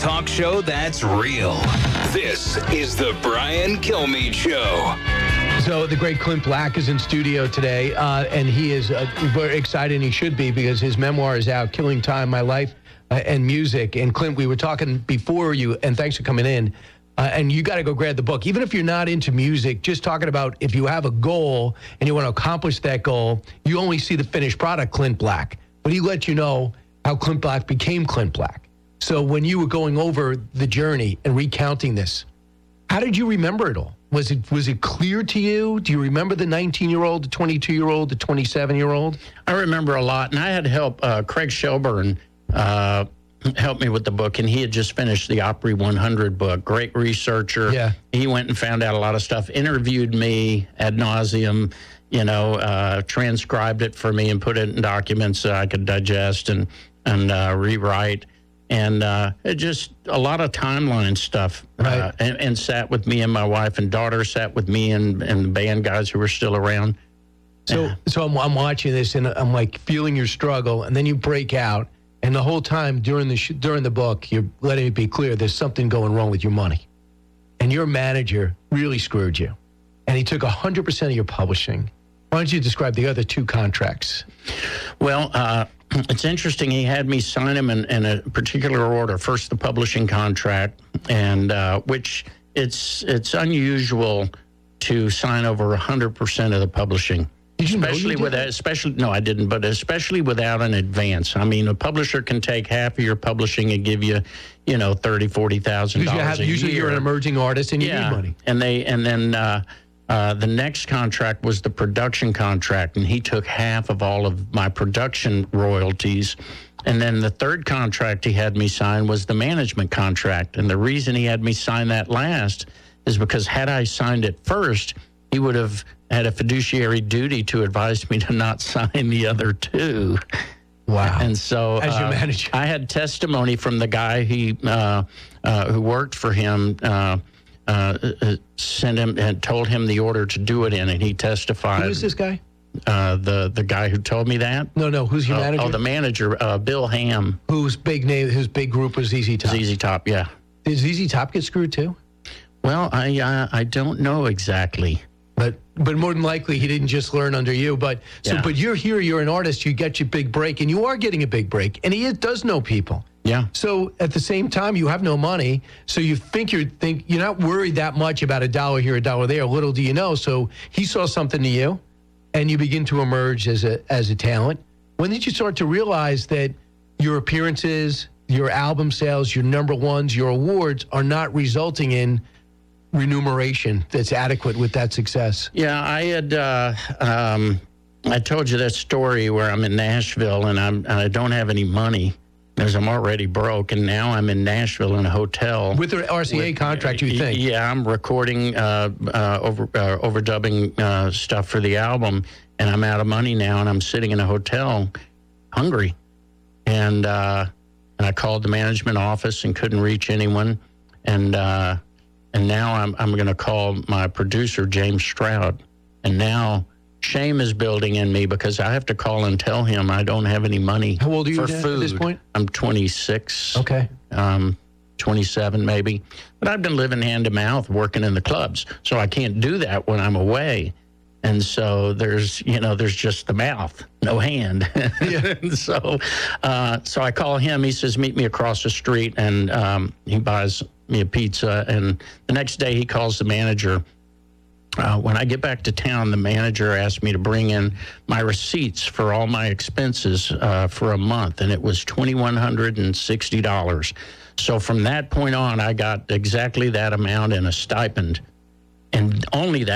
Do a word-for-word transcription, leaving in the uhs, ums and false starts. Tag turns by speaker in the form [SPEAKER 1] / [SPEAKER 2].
[SPEAKER 1] talk show that's real. This is the Brian Kilmeade Show.
[SPEAKER 2] So the great Clint Black is in studio today, uh, and he is uh, very excited, and he should be, because his memoir is out, Killing Time, My Life uh, and Music. And Clint, we were talking before you, and thanks for coming in, uh, and you got to go grab the book. Even if you're not into music, just talking about if you have a goal and you want to accomplish that goal, you only see the finished product, Clint Black. But he let you know how Clint Black became Clint Black. So when you were going over the journey and recounting this, how did you remember it all? Was it was it clear to you? Do you remember the nineteen-year-old, the twenty-two-year-old, the twenty-seven-year-old?
[SPEAKER 3] I remember a lot, and I had help. Uh, Craig Shelburne uh, helped me with the book, and he had just finished the Opry one hundred book. Great researcher.
[SPEAKER 2] Yeah.
[SPEAKER 3] He went and found out a lot of stuff, interviewed me ad nauseum, you know, uh, transcribed it for me and put it in documents that I could digest and, and uh, rewrite. And uh, it just a lot of timeline stuff,
[SPEAKER 2] right.
[SPEAKER 3] uh, and, and sat with me and my wife and daughter, sat with me and, and the band guys who were still around.
[SPEAKER 2] So,
[SPEAKER 3] Yeah.
[SPEAKER 2] so I'm, I'm watching this, and I'm like feeling your struggle, and then you break out, and the whole time during the sh- during the book, you're letting it be clear there's something going wrong with your money, and your manager really screwed you, and he took one hundred percent of your publishing. Why don't you describe the other two contracts?
[SPEAKER 3] Well, uh, it's interesting. He had me sign them in, in a particular order. First, the publishing contract, and uh, which it's it's unusual to sign over one hundred percent of the publishing.
[SPEAKER 2] Did you know
[SPEAKER 3] especially
[SPEAKER 2] you did
[SPEAKER 3] with
[SPEAKER 2] that?
[SPEAKER 3] especially no, I didn't, but especially without an advance. I mean, a publisher can take half of your publishing and give you, you know, thirty, forty thousand
[SPEAKER 2] Usually, you
[SPEAKER 3] dollars
[SPEAKER 2] have,
[SPEAKER 3] a
[SPEAKER 2] usually
[SPEAKER 3] year.
[SPEAKER 2] you're an emerging artist, and you
[SPEAKER 3] yeah,
[SPEAKER 2] need money.
[SPEAKER 3] and they and then. Uh, Uh, the next contract was the production contract, and he took half of all of my production royalties. And then the third contract he had me sign was the management contract. And the reason he had me sign that last is because had I signed it first, he would have had a fiduciary duty to advise me to not sign the other two.
[SPEAKER 2] Wow.
[SPEAKER 3] And so
[SPEAKER 2] As your
[SPEAKER 3] uh,
[SPEAKER 2] manager.
[SPEAKER 3] I had testimony from the guy he uh, uh, who worked for him, uh, uh, uh, sent him and told him the order to do it in, and he testified.
[SPEAKER 2] Who is this guy?
[SPEAKER 3] Uh, the the guy who told me that?
[SPEAKER 2] No, no. Who's your
[SPEAKER 3] Oh,
[SPEAKER 2] manager?
[SPEAKER 3] oh, the manager, uh, Bill Ham.
[SPEAKER 2] Whose big name? Whose big group was Z Z Top?
[SPEAKER 3] Z Z Top, yeah.
[SPEAKER 2] Did Z Z Top get screwed too?
[SPEAKER 3] Well, I uh, I don't know exactly.
[SPEAKER 2] But but more than likely he didn't just learn under you. But so
[SPEAKER 3] Yeah.
[SPEAKER 2] but you're here, you're an artist, you get your big break, and you are getting a big break, and he is, does know people.
[SPEAKER 3] Yeah.
[SPEAKER 2] So at the same time, you have no money, so you think you're think you're not worried that much about a dollar here, a dollar there. Little do you know. So he saw something to you, and you begin to emerge as a as a talent. When did you start to realize that your appearances, your album sales, your number ones, your awards are not resulting in remuneration that's adequate with that success?
[SPEAKER 3] Yeah, I had. Uh, um, I told you that story where I'm in Nashville and I'm I don't have any money because I'm already broke, and now I'm in Nashville in a hotel
[SPEAKER 2] With the R C A
[SPEAKER 3] with-
[SPEAKER 2] contract, you think?
[SPEAKER 3] Yeah, I'm recording uh, uh, over uh, overdubbing uh, stuff for the album, and I'm out of money now, and I'm sitting in a hotel, hungry, and uh, and I called the management office and couldn't reach anyone, and uh, and now I'm I'm going to call my producer James Stroud, and now shame is building in me because I have to call and tell him I don't have any money
[SPEAKER 2] How old are you
[SPEAKER 3] for
[SPEAKER 2] at
[SPEAKER 3] food.
[SPEAKER 2] this point?
[SPEAKER 3] I'm twenty-six.
[SPEAKER 2] Okay.
[SPEAKER 3] Um, twenty-seven maybe. But I've been living hand to mouth, working in the clubs, so I can't do that when I'm away. And so there's, you know, there's just the mouth, no hand.
[SPEAKER 2] Yeah.
[SPEAKER 3] so, uh, so I call him. He says, meet me across the street, and um, he buys me a pizza. And the next day, he calls the manager. Uh, when I get back to town, the manager asked me to bring in my receipts for all my expenses uh, for a month, and it was two thousand one hundred sixty dollars. So from that point on, I got exactly that amount in a stipend, and only that.